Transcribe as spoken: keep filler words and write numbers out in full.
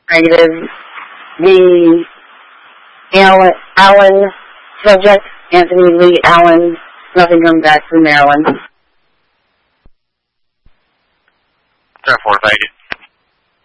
Negative. The Allen, Allen subject, Anthony Lee Allen, nothing comes back from Maryland. ten four, thank you.